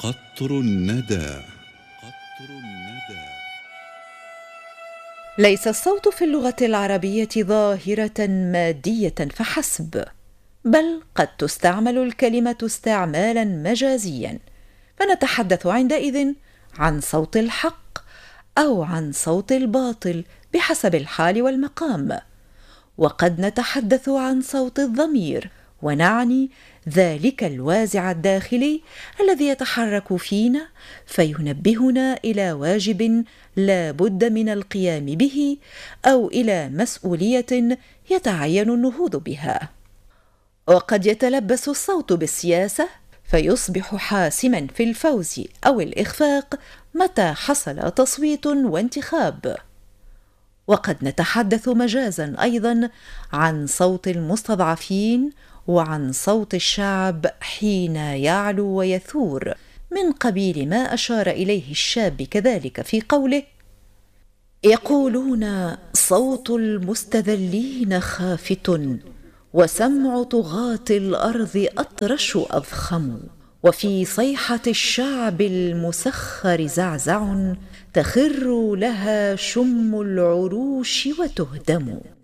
قطر الندى. قطر الندى. ليس الصوت في اللغة العربية ظاهرة مادية فحسب، بل قد تستعمل الكلمة استعمالا مجازيا، فنتحدث عندئذ عن صوت الحق أو عن صوت الباطل بحسب الحال والمقام. وقد نتحدث عن صوت الضمير ونعني ذلك الوازع الداخلي الذي يتحرك فينا فينبهنا إلى واجب لا بد من القيام به أو إلى مسؤولية يتعين النهوض بها. وقد يتلبس الصوت بالسياسة فيصبح حاسما في الفوز أو الإخفاق متى حصل تصويت وانتخاب. وقد نتحدث مجازا أيضا عن صوت المستضعفين وعن صوت الشعب حين يعلو ويثور، من قبيل ما أشار إليه الشاب كذلك في قوله: يقولون صوت المستذلين خافت، وسمع طغاة الأرض أطرش أضخم، وفي صيحة الشعب المسخر زعزع، تخر لها شم العروش وتهدم.